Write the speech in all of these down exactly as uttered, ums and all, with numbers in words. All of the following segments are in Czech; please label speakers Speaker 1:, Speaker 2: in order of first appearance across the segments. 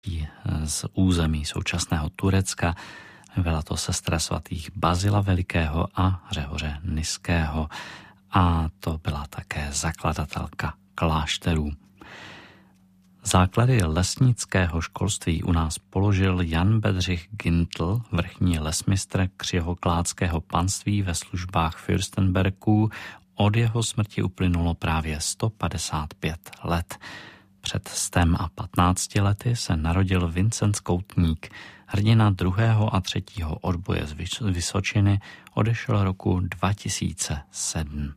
Speaker 1: z území současného Turecka. Byla to sestra svatých Bazila Velikého a Řehoře Nyského. A to byla také zakladatelka klášterů. Základy lesnického školství u nás položil Jan Bedřich Gintl, vrchní lesmistr křivoklátského panství ve službách Fürstenbergů. Od jeho smrti uplynulo právě sto padesát pět let. Před stem a patnácti lety se narodil Vincent Skoutník, hrdina druhého a třetího odboje z Vysočiny, odešel roku dva tisíce sedm.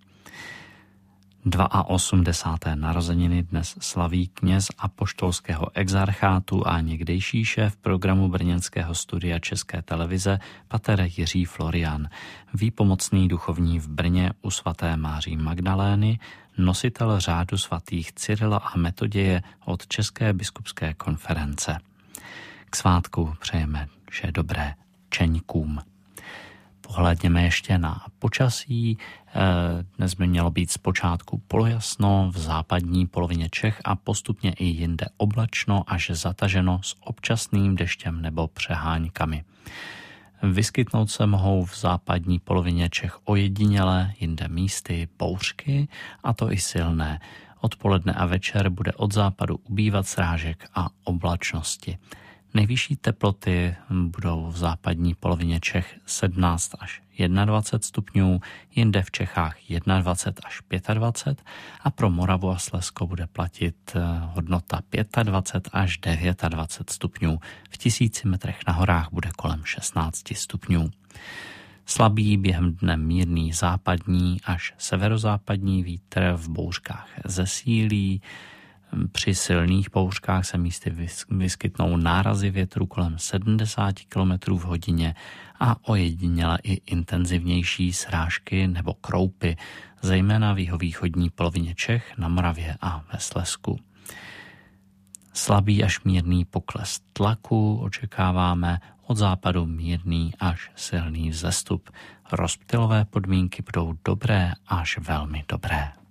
Speaker 1: osmdesáté druhé narozeniny dnes slaví kněz apoštolského exarchátu a někdejší šéf programu brněnského studia České televize pater Jiří Florian, výpomocný duchovní v Brně u svaté Máří Magdalény, nositel řádu svatých Cyrila a Metoděje od České biskupské konference. K svátku přejeme vše dobré čeňkům. Pohlédněme ještě na počasí. Dnes by mělo být zpočátku polojasno v západní polovině Čech a postupně i jinde oblačno až zataženo s občasným deštěm nebo přeháňkami. Vyskytnout se mohou v západní polovině Čech ojediněle, jinde místy bouřky, a to i silné. Odpoledne a večer bude od západu ubývat srážek a oblačnosti. Nejvyšší teploty budou v západní polovině Čech sedmnáct až dvacet jedna stupňů, jinde v Čechách dvacet jedna až dvacet pět a pro Moravu a Slezsko bude platit hodnota dvacet pět až dvacet devět stupňů. V tisíci metrech na horách bude kolem šestnáct stupňů. Slabý během dne mírný západní až severozápadní vítr v bouřkách zesílí. Při silných bouřkách se místy vyskytnou nárazy větru kolem sedmdesát kilometrů v hodině a ojediněle i intenzivnější srážky nebo kroupy, zejména v jihovýchodní polovině Čech, na Moravě a ve Slezsku. Slabý až mírný pokles tlaku očekáváme, od západu mírný až silný vzestup. Rozptylové podmínky budou dobré až velmi dobré.